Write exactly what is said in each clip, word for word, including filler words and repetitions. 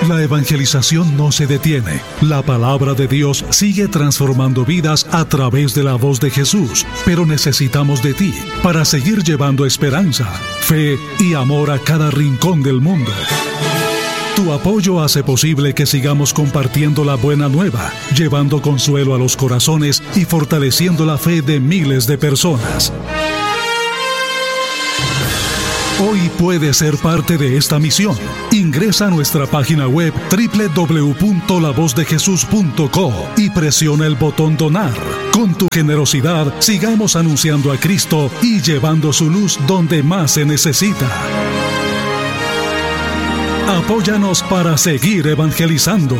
La evangelización no se detiene. La palabra de Dios sigue transformando vidas a través de la voz de Jesús, pero necesitamos de ti para seguir llevando esperanza, fe y amor a cada rincón del mundo. Tu apoyo hace posible que sigamos compartiendo la buena nueva, llevando consuelo a los corazones y fortaleciendo la fe de miles de personas. Hoy puedes ser parte de esta misión. Ingresa a nuestra página web doble u doble u doble u punto la voz de jesús punto co y presiona el botón Donar. Con tu generosidad, sigamos anunciando a Cristo y llevando su luz donde más se necesita. Apóyanos para seguir evangelizando.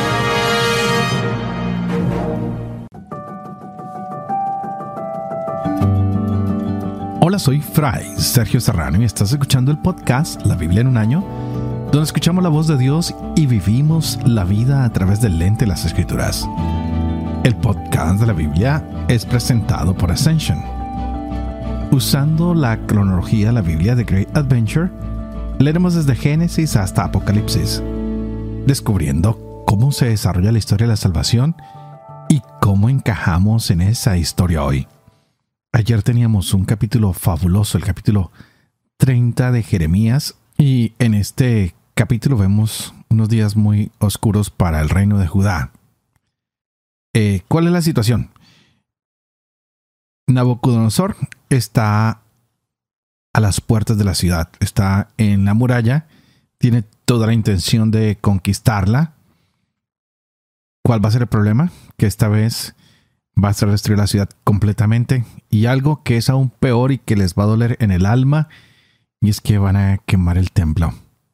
Hola, soy Fray Sergio Serrano y estás escuchando el podcast La Biblia en un año, donde escuchamos la voz de Dios y vivimos la vida a través del lente de las Escrituras. El podcast de la Biblia es presentado por Ascension. Usando la cronología de la Biblia de Great Adventure, leeremos desde Génesis hasta Apocalipsis, descubriendo cómo se desarrolla la historia de la salvación y cómo encajamos en esa historia hoy. Ayer teníamos un capítulo fabuloso, el capítulo treinta de Jeremías, y en este capítulo vemos unos días muy oscuros para el reino de Judá. Eh, ¿Cuál es la situación? Nabucodonosor está a las puertas de la ciudad, está en la muralla, tiene toda la intención de conquistarla. ¿Cuál va a ser el problema? Que esta vez va a ser destruir la ciudad completamente, y algo que es aún peor y que les va a doler en el alma, y es que van a quemar el templo.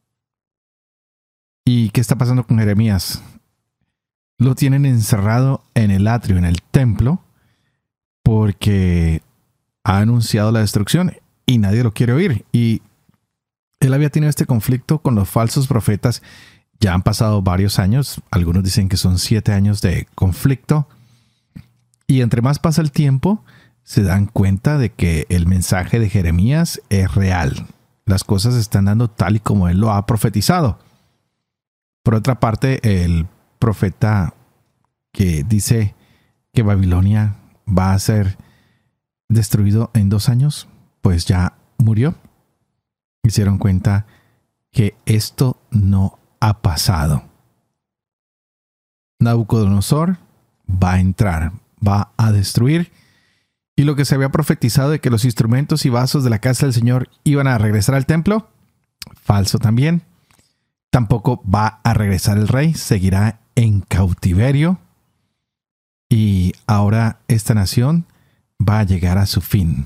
¿Y qué está pasando con Jeremías? Lo tienen encerrado en el atrio, en el templo, porque ha anunciado la destrucción y nadie lo quiere oír. Y él había tenido este conflicto con los falsos profetas. Ya han pasado varios años, algunos dicen que son siete años de conflicto. Y entre más pasa el tiempo, se dan cuenta de que el mensaje de Jeremías es real. Las cosas se están dando tal y como él lo ha profetizado. Por otra parte, el profeta que dice que Babilonia va a ser destruido en dos años, pues ya murió. Y se dieron cuenta que esto no ha pasado. Nabucodonosor va a entrar, va a destruir, y lo que se había profetizado de que los instrumentos y vasos de la casa del Señor iban a regresar al templo, falso también. Tampoco va a regresar el rey, seguirá en cautiverio, y ahora esta nación va a llegar a su fin.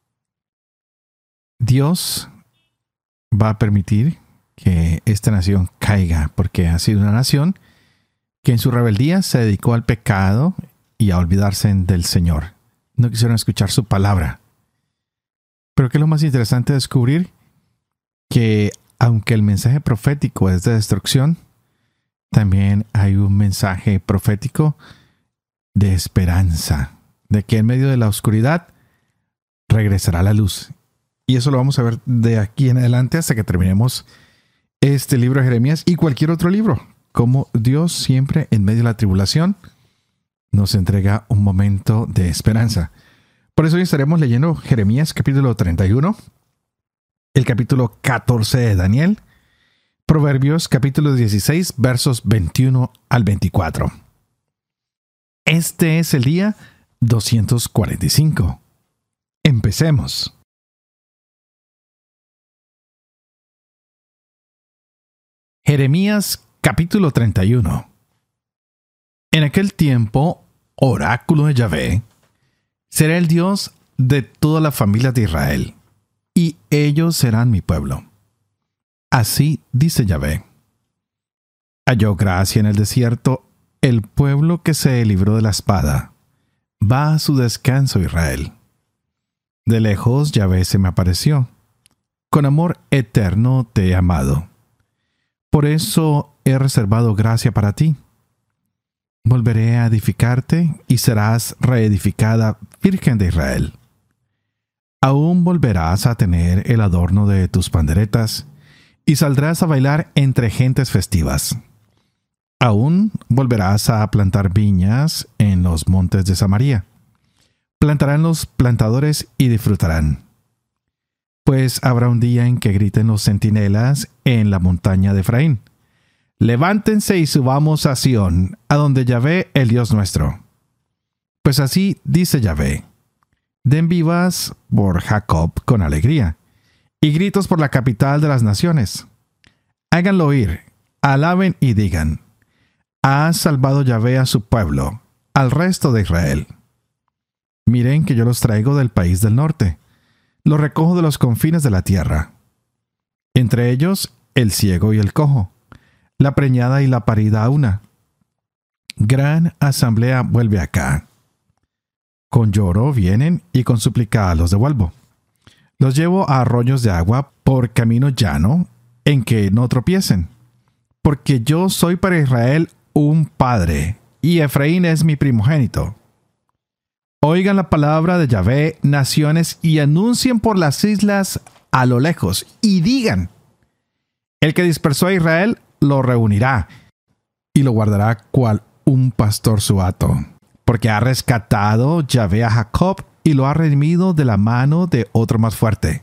Dios va a permitir que esta nación caiga, porque ha sido una nación que en su rebeldía se dedicó al pecado y a olvidarse del Señor. No quisieron escuchar su palabra. Pero ¿qué es lo más interesante de descubrir? Que aunque el mensaje profético es de destrucción, también hay un mensaje profético de esperanza, de que en medio de la oscuridad regresará la luz. Y eso lo vamos a ver de aquí en adelante hasta que terminemos este libro de Jeremías y cualquier otro libro. Como Dios siempre en medio de la tribulación nos entrega un momento de esperanza. Por eso hoy estaremos leyendo Jeremías capítulo treinta y uno, el capítulo catorce de Daniel, Proverbios capítulo dieciséis, versos veintiuno al veinticuatro. Este es el día doscientos cuarenta y cinco. Empecemos. Jeremías capítulo treinta y uno. En aquel tiempo, oráculo de Yahvé, será el Dios de toda la familia de Israel, y ellos serán mi pueblo. Así dice Yahvé. Halló gracia en el desierto el pueblo que se libró de la espada. Va a su descanso Israel. De lejos Yahvé se me apareció. Con amor eterno te he amado. Por eso he reservado gracia para ti. Volveré a edificarte y serás reedificada, Virgen de Israel. Aún volverás a tener el adorno de tus panderetas y saldrás a bailar entre gentes festivas. Aún volverás a plantar viñas en los montes de Samaria. Plantarán los plantadores y disfrutarán. Pues habrá un día en que griten los centinelas en la montaña de Efraín: levántense y subamos a Sión, a donde Yahvé, el Dios nuestro. Pues así dice Yahvé: den vivas por Jacob con alegría, y gritos por la capital de las naciones. Háganlo oír, alaben y digan: ha salvado Yahvé a su pueblo, al resto de Israel. Miren que yo los traigo del país del norte, los recojo de los confines de la tierra. Entre ellos, el ciego y el cojo, la preñada y la parida a una. Gran asamblea vuelve acá. Con lloro vienen y con súplica los devuelvo. Los llevo a arroyos de agua por camino llano en que no tropiecen. Porque yo soy para Israel un padre, y Efraín es mi primogénito. Oigan la palabra de Yahvé, naciones, y anuncien por las islas a lo lejos, y digan: el que dispersó a Israel lo reunirá, y lo guardará cual un pastor su hato. Porque ha rescatado Yahvé a Jacob, y lo ha redimido de la mano de otro más fuerte.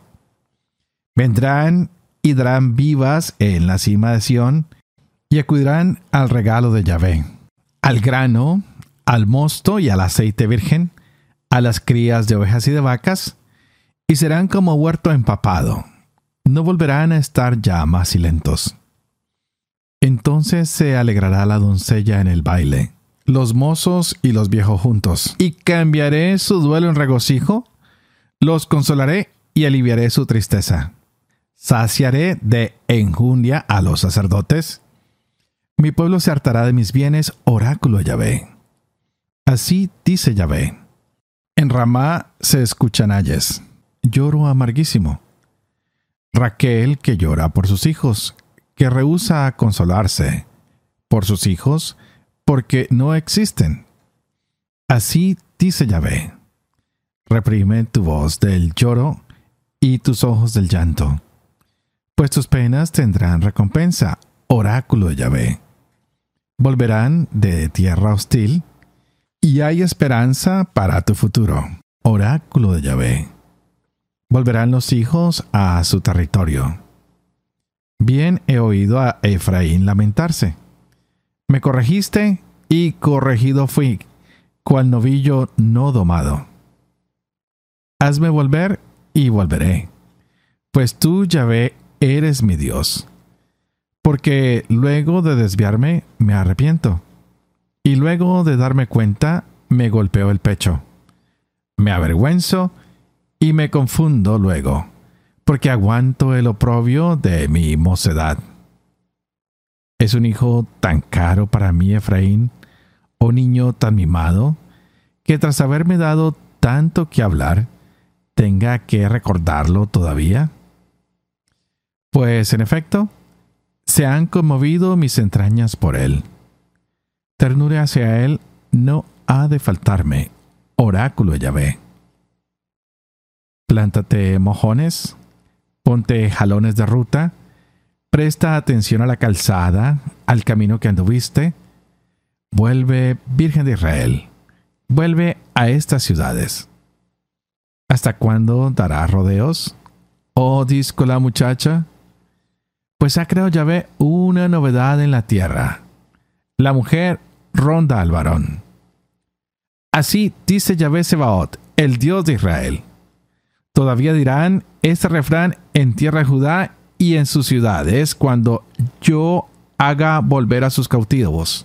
Vendrán y darán vivas en la cima de Sión, y acudirán al regalo de Yahvé, al grano, al mosto y al aceite virgen, a las crías de ovejas y de vacas, y serán como huerto empapado. No volverán a estar ya macilentos. Entonces se alegrará la doncella en el baile, los mozos y los viejos juntos, y cambiaré su duelo en regocijo, los consolaré y aliviaré su tristeza. Saciaré de enjundia a los sacerdotes. Mi pueblo se hartará de mis bienes, oráculo de Yahvé. Así dice Yahvé: en Ramá se escuchan ayes, lloro amarguísimo. Raquel, que llora por sus hijos, que rehúsa a consolarse por sus hijos, porque no existen. Así dice Yahvé: reprime tu voz del lloro y tus ojos del llanto, pues tus penas tendrán recompensa, oráculo de Yahvé. Volverán de tierra hostil, y hay esperanza para tu futuro, oráculo de Yahvé. Volverán los hijos a su territorio. Bien he oído a Efraín lamentarse. Me corregiste, y corregido fui, cual novillo no domado. Hazme volver, y volveré, pues tú, Yahvé, eres mi Dios. Porque luego de desviarme, me arrepiento, y luego de darme cuenta, me golpeo el pecho. Me avergüenzo y me confundo luego, porque aguanto el oprobio de mi mocedad. ¿Es un hijo tan caro para mí, Efraín, oh niño tan mimado, que tras haberme dado tanto que hablar, tenga que recordarlo todavía? Pues, en efecto, se han conmovido mis entrañas por él. Ternura hacia él no ha de faltarme, oráculo de Yahvé. Plántate mojones, ponte jalones de ruta, presta atención a la calzada, al camino que anduviste. Vuelve, Virgen de Israel, vuelve a estas ciudades. ¿Hasta cuándo darás rodeos, oh díscola muchacha? Pues ha creado Yahvé una novedad en la tierra. La mujer ronda al varón. Así dice Yahvé Sebaot, el Dios de Israel. Todavía dirán este refrán en tierra de Judá y en sus ciudades, cuando yo haga volver a sus cautivos.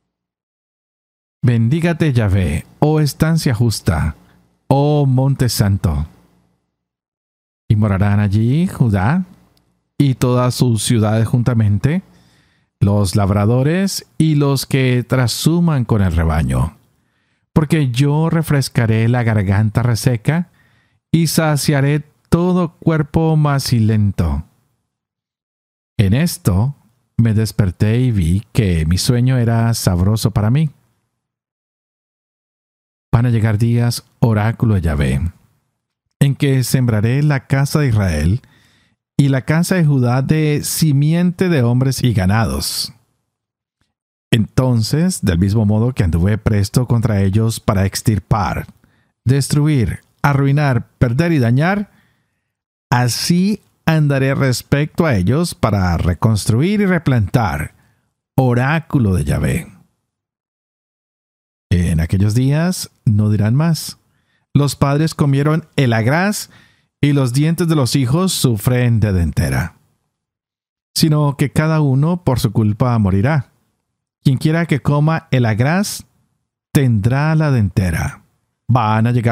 Bendígate Yahvé, oh estancia justa, oh monte santo. Y morarán allí Judá y todas sus ciudades juntamente, los labradores y los que trashuman con el rebaño. Porque yo refrescaré la garganta reseca y saciaré todo cuerpo macilento. En esto me desperté y vi que mi sueño era sabroso para mí. Van a llegar días, oráculo de Yahvé, en que sembraré la casa de Israel y la casa de Judá de simiente de hombres y ganados. Entonces, del mismo modo que anduve presto contra ellos para extirpar, destruir, arruinar, perder y dañar, así andaré respecto a ellos para reconstruir y replantar. Oráculo de Yahvé. En aquellos días no dirán más: los padres comieron el agraz y los dientes de los hijos sufren de dentera. Sino que cada uno por su culpa morirá. Quien quiera que coma el agraz tendrá la dentera. Van a llegar